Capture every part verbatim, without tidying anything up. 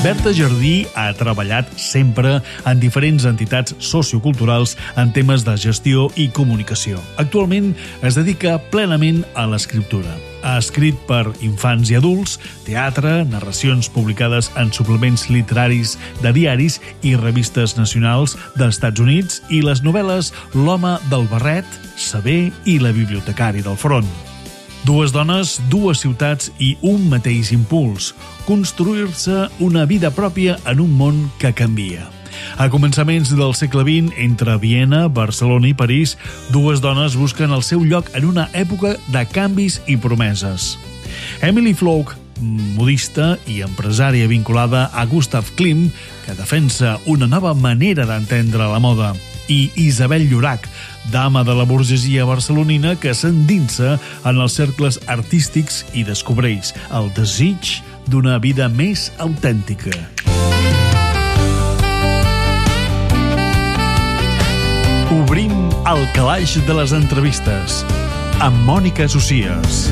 Berta Jardí ha treballat sempre en diferents entitats socioculturals en temes de gestió i comunicació. Actualment es dedica plenament a l'escriptura. Ha escrit per infants i adults, teatre, narracions publicades en suplements literaris de diaris i revistes nacionals dels Estats Units i les novel·les L'home del barret, Saber i La bibliotecari del front. Dues dones, dues ciutats i un mateix impuls. Construir-se una vida pròpia en un món que canvia. A començaments del segle vint, entre Viena, Barcelona i París, dues dones busquen el seu lloc en una època de canvis i promeses. Emily Flock, modista i empresària vinculada a Gustav Klimt, que defensa una nova manera d'entendre la moda, i Isabel Llorach, dama de la burgesia barcelonina que s'endinsa en els cercles artístics i descobreix el desig d'una vida més autèntica. Obrim el calaix de les entrevistes amb Mònica Socias.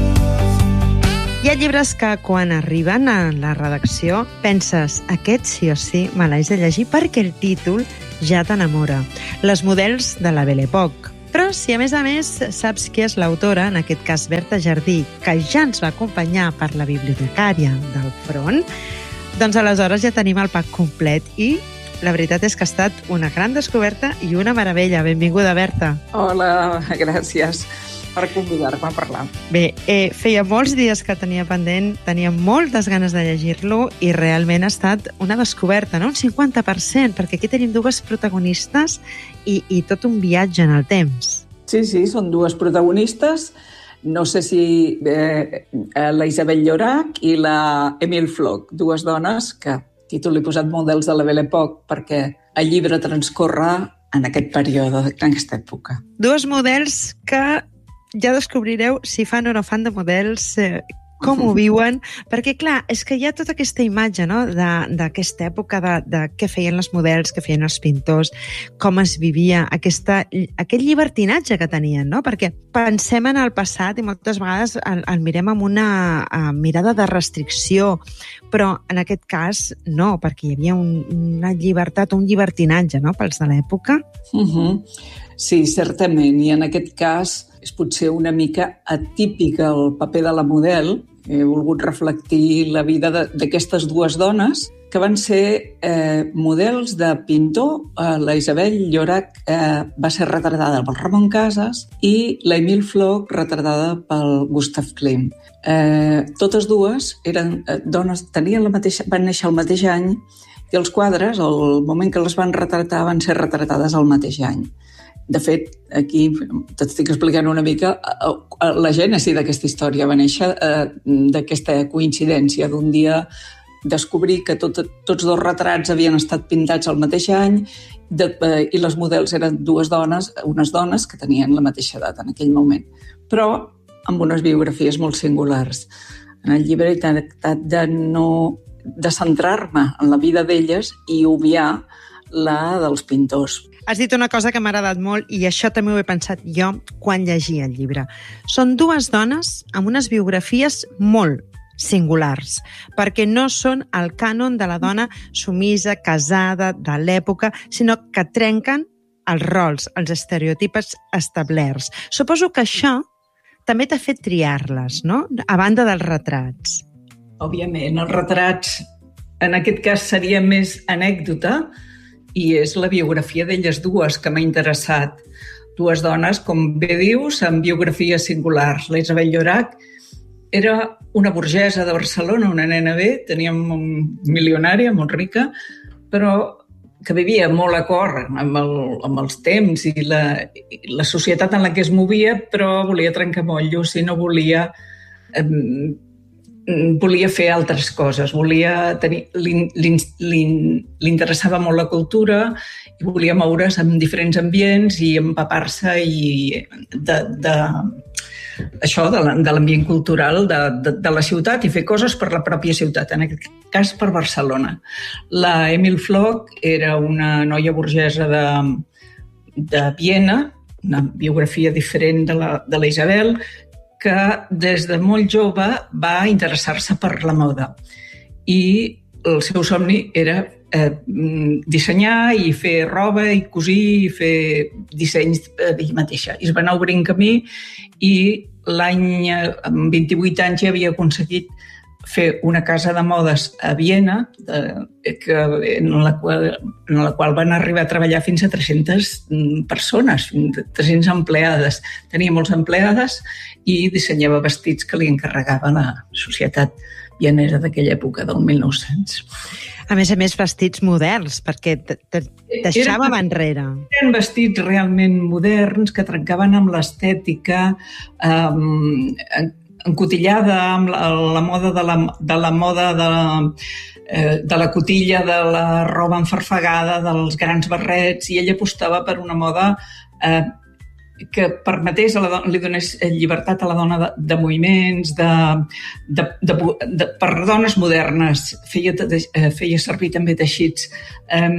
Hi ha llibres que quan arriben a la redacció penses, aquest sí o sí me l'haig de llegir perquè el títol ja t'enamora. Les models de la Belle Époque. Però si a més a més saps qui és l'autora, en aquest cas Berta Jardí, que ja ens va acompanyar per La bibliotecària del front, doncs aleshores ja tenim el pack complet i la veritat és que ha estat una gran descoberta i una meravella. Benvinguda, Berta. Hola, gràcies per convidar-me a parlar. Bé, eh, feia molts dies que tenia pendent, tenia moltes ganes de llegir-lo i realment ha estat una descoberta, no? Un cinquanta per cent, perquè aquí tenim dues protagonistes i, i tot un viatge en el temps. Sí, sí, són dues protagonistes. No sé si eh, la Isabel Llorach i la Emily Flock, dues dones que títol l'he posat models de la Belle Époque perquè el llibre transcorre en aquest període, en aquesta època. Dues models que ja descobrireu si fan o no fan de models, eh, com ho viuen, perquè clar, és que hi ha tota aquesta imatge, no?, d'aquesta època de, de què feien les models, què feien els pintors, com es vivia, aquesta, aquest llibertinatge que tenien, no? Perquè pensem en el passat i moltes vegades el, el mirem amb una uh, mirada de restricció, però en aquest cas no, perquè hi havia un, una llibertat, un llibertinatge, no?, pels de l'època. Uh-huh. Sí, certament, i en aquest cas és potser una mica atípic el paper de la model. He volgut reflectir la vida d'aquestes dues dones que van ser eh, models de pintor. Eh, la Isabel Llorach eh, va ser retratada pel Ramon Casas i la Emily Flock retratada pel Gustav Klimt. Eh, totes dues eren eh, dones, tenien la mateixa, van néixer el mateix any i els quadres, al moment que les van retratar, van ser retratades al mateix any. De fet, aquí t'estic explicant una mica la gènesi d'aquesta història. Va néixer eh, d'aquesta coincidència d'un dia descobrir que tot, tots dos retrats havien estat pintats al mateix any de, eh, i les models eren dues dones, unes dones que tenien la mateixa edat en aquell moment, però amb unes biografies molt singulars. En el llibre he tractat de, no, de centrar-me en la vida d'elles i obviar la dels pintors. Has dit una cosa que m'ha agradat molt i això també ho he pensat jo quan llegia el llibre. Són dues dones amb unes biografies molt singulars, perquè no són el cànon de la dona sumisa, casada, de l'època, sinó que trenquen els rols, els estereotips establerts. Suposo que això també t'ha fet triar-les, no?, a banda dels retrats. Òbviament, els retrats, en aquest cas, seria més anècdota, i és la biografia d'elles dues que m'ha interessat. Dues dones, com bé dius, amb biografies singulars. La Isabel Llorach era una burgesa de Barcelona, una nena bé, tenia un milionària, molt rica, però que vivia molt a cor amb, el, amb els temps i la, i la societat en la que es movia, però volia trencar motllos i no volia... Eh, volia fer altres coses, volia tenir, li, li, li, li interessava molt la cultura i volia moure's en diferents ambients i empapar-se i de, de, això, de l'ambient cultural de, de, de la ciutat i fer coses per la pròpia ciutat, en aquest cas per Barcelona. La Emily Flock era una noia burgesa de, de Viena, una biografia diferent de la, de la Isabel, que des de molt jove va interessar-se per la moda. I el seu somni era eh, dissenyar i fer roba i cosir i fer dissenys d'ella mateixa. I es va anar obrint camí i l'any, amb vint-i-vuit anys, ja havia aconseguit fer una casa de modes a Viena, de, que, en, la qual, en la qual van arribar a treballar fins a tres-centes persones, tres-centes empleades. Tenia molts empleades i dissenyava vestits que li encarregava la societat vienesa d'aquella època, del mil nou-cents. A més a més, vestits moderns, perquè deixàvem enrere. Eren vestits realment moderns que trencaven amb l'estètica eh, encotillada, amb la, la moda de la, de la moda de la, eh, de la cotilla, de la roba enfarfegada, dels grans barrets, i ella apostava per una moda eh, que permetés, a la dona, li donés llibertat a la dona de, de moviments, de, de, de, de, per dones modernes. Feia, feia servir també teixits eh,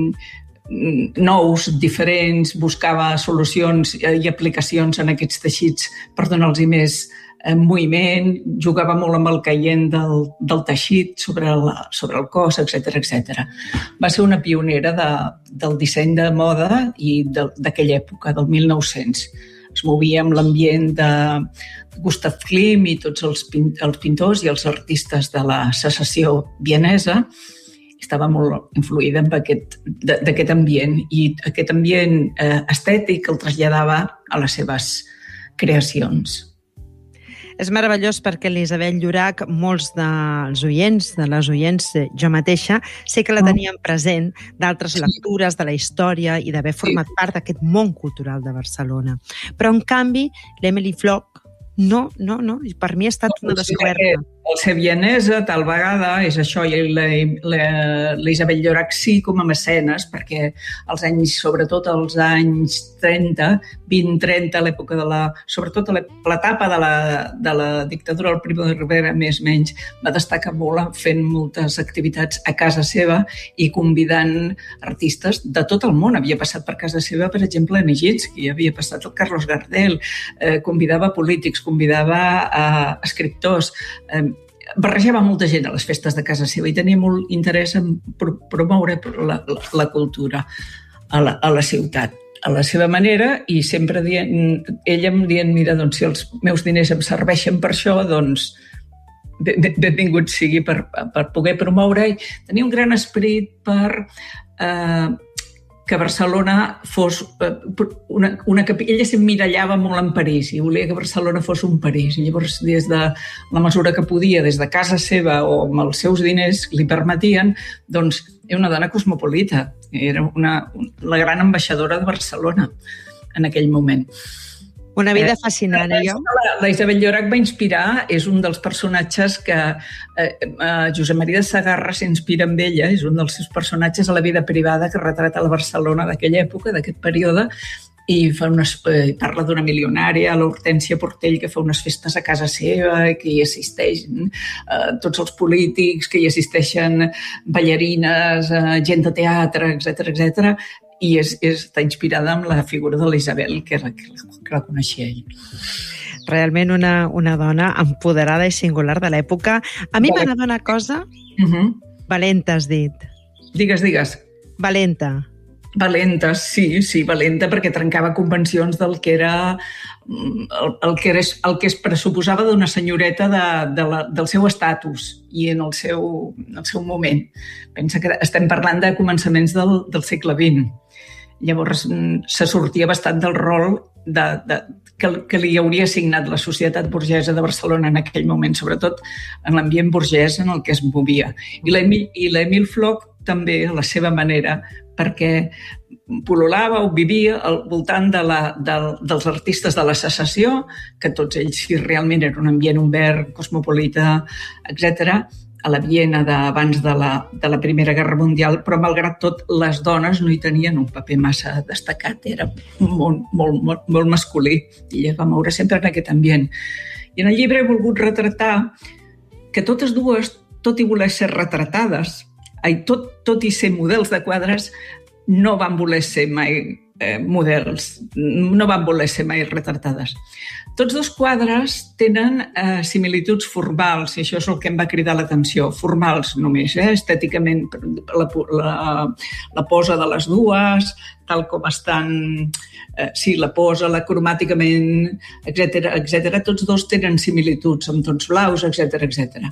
nous, diferents, buscava solucions i aplicacions en aquests teixits per donar-los més eh, moviment, jugava molt amb el caient del, del teixit sobre el, sobre el cos, etcètera, etcètera. Va ser una pionera de, del disseny de moda i d'aquella època, del mil nou-cents. Es movia amb l'ambient de Gustav Klimt i tots els, pin, els pintors i els artistes de la secessió vienesa. Estava molt influïda amb aquest, d'aquest ambient i aquest ambient eh, estètic el traslladava a les seves creacions. És meravellós perquè Elisabet Llorach, molts dels oients, de les oients, jo mateixa, sé que la tenien present d'altres lectures de la història i d'haver format part d'aquest món cultural de Barcelona. Però, en canvi, l'Emily Floch, no, no, no, per mi ha estat una descoberta. El ser vienesa, tal vegada, és això, i l'Elisabet Llorach sí com a mecenes, perquè als anys, sobretot als anys trenta, vint trenta, l'època de la... sobretot l'etapa de la, de la dictadura del Primo de Rivera, més o menys, va destacar molt fent moltes activitats a casa seva i convidant artistes de tot el món. Havia passat per casa seva, per exemple, Nijinsky, havia passat el Carlos Gardel, eh, convidava polítics, convidava eh, escriptors, eh, barrejava molta gent a les festes de casa seva i tenia molt interès en promoure la, la, la cultura a la, a la ciutat, a la seva manera, i sempre dient, ella em dient, mira, doncs, si els meus diners em serveixen per això, doncs benvingut sigui per, per poder promoure. I tenia un gran esperit per eh, que Barcelona fos una, una capella. Ella s'emmirallava molt en París i volia que Barcelona fos un París. I llavors, des de la mesura que podia, des de casa seva o amb els seus diners li permetien, doncs era una dona cosmopolita. Era una, la gran ambaixadora de Barcelona en aquell moment. Una vida fascinant, eh, jo. La, la Isabel Llorach va inspirar, és un dels personatges que eh, eh, Josep Maria de Sagarra s'inspira amb ella, és un dels seus personatges a la vida privada que retrata la Barcelona d'aquella època, d'aquest període, i fa unes, eh, parla d'una milionària, l'Hortènsia Portell, que fa unes festes a casa seva, que hi assisteixen eh, tots els polítics, que hi assisteixen ballarines, eh, gent de teatre, etcètera, etcètera, i és, és, està inspirada en la figura de l'Isabel, que, que, que la coneixia ell. Realment una, una dona empoderada i singular de l'època. A mi m'agrada una cosa... Uh-huh. Valenta, has dit. Digues, digues. Valenta. Valenta, sí, sí, valenta, perquè trencava convencions del que era el, el, que, era, el que es pressuposava d'una senyoreta de, de la, del seu estatus i en el seu, en el seu moment. Pensa que estem parlant de començaments del, del segle vint. Llavors se sortia bastant del rol de, de, que, que li hauria assignat la societat burgesa de Barcelona en aquell moment, sobretot en l'ambient burgès en el que es movia. I l'Emil Floch també, a la seva manera, perquè pol·lulava o vivia al voltant de la, de, dels artistes de la secessió, que tots ells sí, realment era un ambient obert, cosmopolita, etcètera, a la Viena d'abans de, la, de la Primera Guerra Mundial, però malgrat tot les dones no hi tenien un paper massa destacat, era molt, molt, molt, molt masculí i ella va moure sempre en aquest ambient. I en el llibre he volgut retratar que totes dues, tot i voler ser retratades, ai, tot, tot i ser models de quadres, no van voler ser mai eh, models, no van voler ser mai retratades. Tots dos quadres tenen eh, similituds formals, i això és el que em va cridar l'atenció, formals només, eh? Estèticament, la, la, la posa de les dues, tal com estan, eh, sí, la posa, la cromàticament, etcètera, etcètera. Tots dos tenen similituds amb tons blaus, etcètera, etcètera.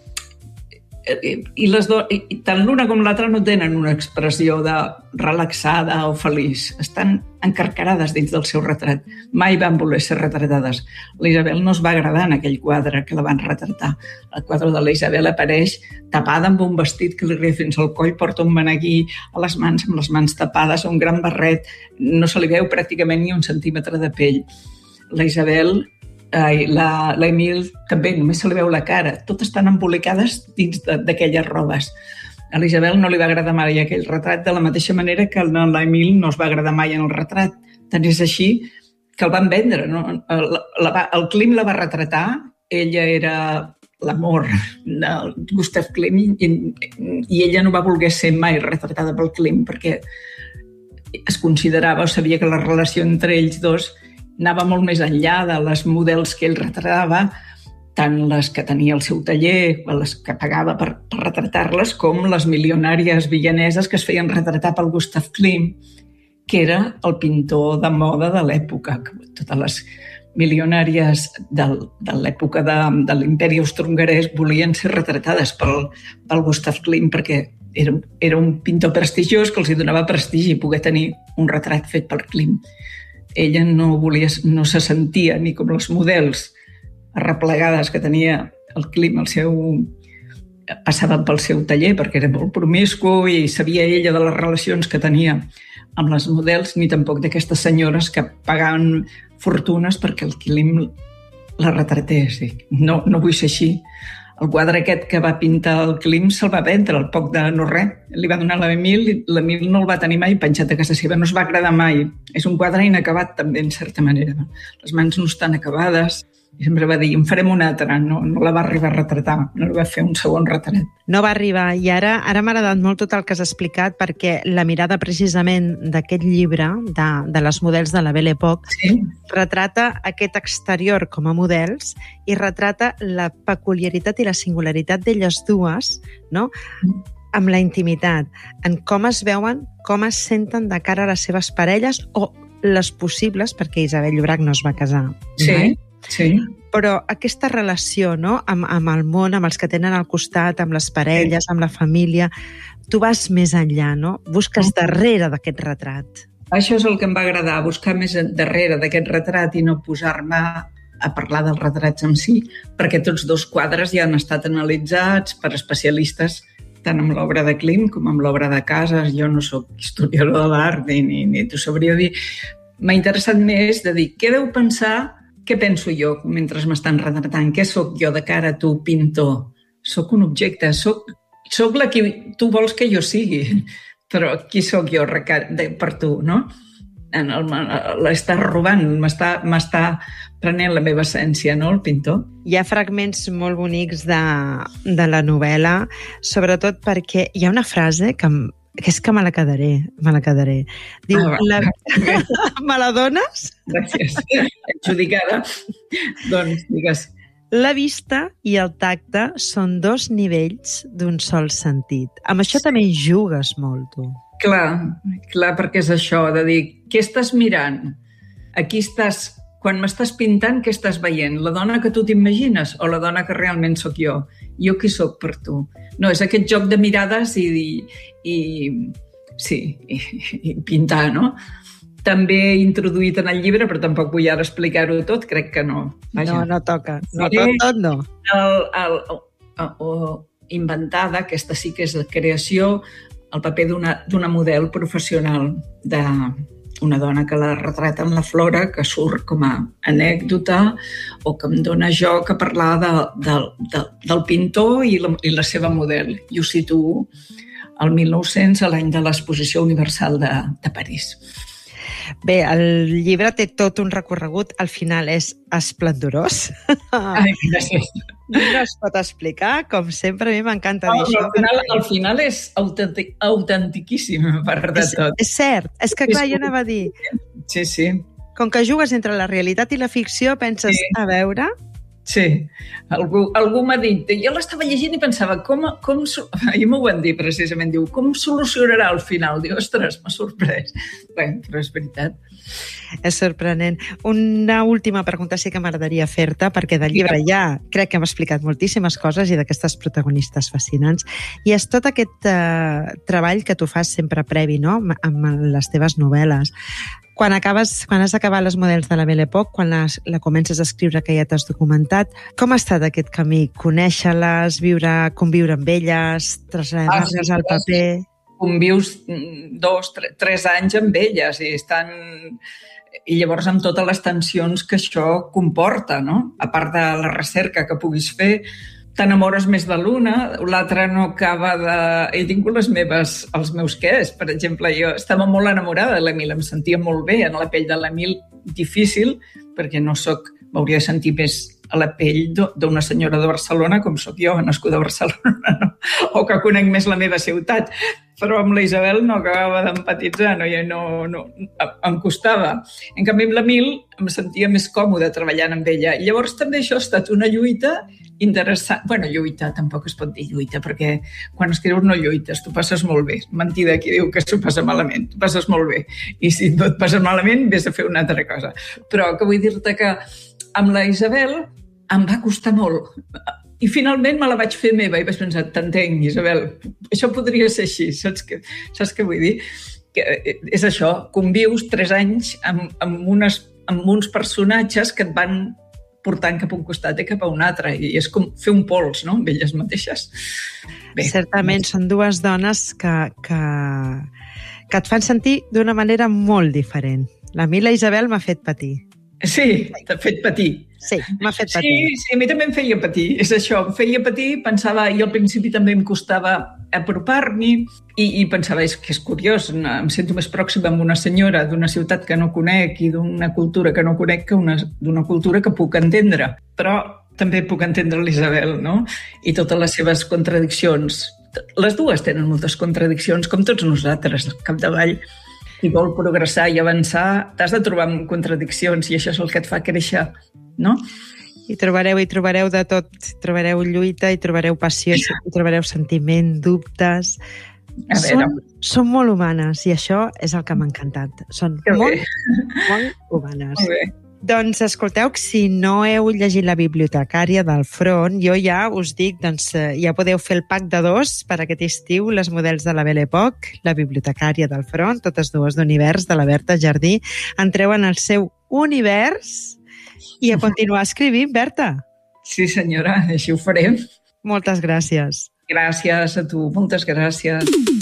I, les do... I tant l'una com l'altra no tenen una expressió de relaxada o feliç. Estan encarcarades dins del seu retrat. Mai van voler ser retratades. La Isabel no es va agradar en aquell quadre que la van retratar. El quadre de la Isabel apareix tapada amb un vestit que li arriba fins al coll, porta un maneguí a les mans, amb les mans tapades, un gran barret. No se li veu pràcticament ni un centímetre de pell. La Isabel... Ai, la, la Emil també, només se li veu la cara. Totes estan embolicades dins d'aquelles robes. A l'Isabel no li va agradar mai aquell retrat, de la mateixa manera que a l'Emil no es va agradar mai en el retrat. Tant és així que el van vendre. No? El, la, el Klim la va retratar, ella era l'amor de Gustav Klimt i, i ella no va voler ser mai retratada pel Klimt perquè es considerava o sabia que la relació entre ells dos anava molt més enllà de les models que ell retratava, tant les que tenia al seu taller, les que pagava per, per retratar-les, com les milionàries villaneses que es feien retratar pel Gustav Klimt, que era el pintor de moda de l'època. Totes les milionàries del, de l'època de, de l'imperi austro-hongarès volien ser retratades pel, pel Gustav Klimt perquè era, era un pintor prestigiós que els hi donava prestigi poder tenir un retrat fet per Klimt. Ella no volia, no se sentia ni com les models arreplegades que tenia el Klimt, el seu, passaven pel seu taller perquè era molt promiscu i sabia ella de les relacions que tenia amb les models, ni tampoc d'aquestes senyores que pagaven fortunes perquè el Klimt la retratés. No, no vull ser així. El quadre aquest que va pintar el Klimt se'l va vendre al poc de no res. Li va donar a l'Emil i l'Emil no el va tenir mai penjat a casa seva. No es va agradar mai. És un quadre inacabat també, en certa manera. Les mans no estan acabades. I sempre va dir, en farem una altra. No, no la va arribar a retratar. No li va fer un segon retrat. No va arribar. I ara, ara m'ha agradat molt tot el que has explicat perquè la mirada precisament d'aquest llibre, de, de les models de la Belle Époque, sí, retrata aquest exterior com a models i retrata la peculiaritat i la singularitat d'elles dues, no?, amb la intimitat, en com es veuen, com es senten de cara a les seves parelles o les possibles, perquè Isabel Llobach no es va casar. Sí, mai. Sí. Però aquesta relació, no?, amb, amb el món, amb els que tenen al costat, amb les parelles, amb la família, tu vas més enllà, no? Busques darrere d'aquest retrat. Això és el que em va agradar, buscar més darrere d'aquest retrat i no posar-me a parlar dels retrats en si, perquè tots dos quadres ja han estat analitzats per especialistes tant amb l'obra de Klimt com amb l'obra de Casas. Jo no soc historiador de l'art ni, ni, ni t'ho sabria dir. M'ha interessat més de dir, què deu pensar, què penso jo mentre m'estan retratant? Què sóc jo de cara a tu, pintor? Soc un objecte, soc, soc la que tu vols que jo sigui, però qui sóc jo per tu, no? L'estàs robant, m'està prenent la meva essència, no, el pintor? Hi ha fragments molt bonics de, de la novel·la, sobretot perquè hi ha una frase que, que és que me la quedaré, me la quedaré. Diu, ah, la... me la dones? Gràcies, adjudicada. Doncs, digues. La vista i el tacte són dos nivells d'un sol sentit. Amb això també jugues molt, tu. Clar, clar, perquè és això, de dir, què estàs mirant? Aquí estàs, quan m'estàs pintant, què estàs veient? La dona que tu t'imagines o la dona que realment sóc jo? Jo qui sóc per tu? No, és aquest joc de mirades i, i, i sí, i, i pintar, no? També he introduït en el llibre, però tampoc vull ara explicar-ho tot, crec que no. Vaja. No, no toca. No, tot, tot no. El, el, el, el, inventada, aquesta sí que és la creació, el paper d'una model professional, d'una dona que la retrata en la Flora, que surt com a anècdota o que em dona joc a parlar de, de, de, del pintor i la, i la seva model. I ho situo al mil nou-cents, a l'any de l'Exposició Universal de, de París. Bé, el llibre té tot un recorregut, al final és esplendorós. Ai, gràcies. No es pot explicar, com sempre, a mi m'encanta dir No, això. al, final, perquè al final és autèntic, autentiquíssim, a part de és, tot. és cert, és que clar, jo anava a dir, Sí, sí. com que jugues entre la realitat i la ficció, penses, Sí. a veure... Sí, algú, algú m'ha dit, jo l'estava llegint i pensava, com, com, ahir m'ho van dir precisament, diu, com solucionarà al final? Diu, ostres, m'ha sorprès. Bé, però és veritat. És sorprenent. Una última pregunta sí que m'agradaria fer-te, perquè del llibre ja crec que hem explicat moltíssimes coses i d'aquestes protagonistes fascinants. I és tot aquest eh, treball que tu fas sempre previ, no?, amb les teves novel·les. Quan, acabes, quan has acabat les models de la Belle Époque, quan les, la comences a escriure, que ja t'has documentat, com ha estat aquest camí? Conèixer-les, viure, conviure amb elles, traslladar-les ah, sí, al paper... Convius dos, tres, tres anys amb elles i estan... I llavors amb totes les tensions que això comporta, no? A part de la recerca que puguis fer, t'enamores més de l'una, l'altra no acaba de... He tingut les meves, els meus quès. Per exemple, jo estava molt enamorada de l'Emil, em sentia molt bé en la pell de l'Emil, difícil, perquè no soc... M'hauria de sentir més a la pell d'una senyora de Barcelona, com sóc jo, nascuda a Barcelona, no? O que conec més la meva ciutat. Però amb la Isabel no acabava d'empatitzar, no, no, no, em costava. En canvi, amb l'Emil em sentia més còmode treballant amb ella. I llavors també això ha estat una lluita interessant. Bueno, lluita, tampoc es pot dir lluita, perquè quan escrius no lluites, tu passes molt bé. Mentida qui diu que s'ho passa malament, tu passes molt bé. I si no et passes malament, vés a fer una altra cosa. Però que vull dir-te que amb la Isabel em va costar molt. I finalment me la vaig fer meva i vaig pensar, t'entenc, Isabel, això podria ser així, saps què, saps què vull dir? Que és això, convius tres anys amb, amb, unes, amb uns personatges que et van portant cap a un costat i cap a un altre, i és com fer un pols, no?, amb elles mateixes. Bé, certament, són dues dones que, que, que et fan sentir d'una manera molt diferent. La mi, la Isabel, m'ha fet patir. Sí, t'ha fet patir. Sí, m'ha fet patir. Sí, sí, a mi també em feia patir, és això, em feia patir, pensava, i al principi també em costava apropar-m'hi, i, i pensava, és que és curiós, em sento més pròxima amb una senyora d'una ciutat que no conec i d'una cultura que no conec que una, d'una cultura que puc entendre. Però també puc entendre l'Isabel, no? I totes les seves contradiccions. Les dues tenen moltes contradiccions, com tots nosaltres, al capdavall. Si vol progressar i avançar, t'has de trobar amb contradiccions i això és el que et fa créixer, no? I trobareu, i trobareu de tot. Trobareu lluita, i trobareu passió, i trobareu sentiment, dubtes. Són, són molt humanes i això és el que m'ha encantat. Són molt, molt humanes. Molt bé. Doncs escolteu, si no heu llegit La bibliotecària del Front, jo ja us dic, doncs ja podeu fer el pack de dos per aquest estiu, les models de la Belle Époque, La bibliotecària del Front, totes dues d'univers, de la Berta Jardí. Entreu en el seu univers i a continuar escrivint, Berta. Sí, senyora, així ho farem. Moltes gràcies. Gràcies a tu, moltes gràcies.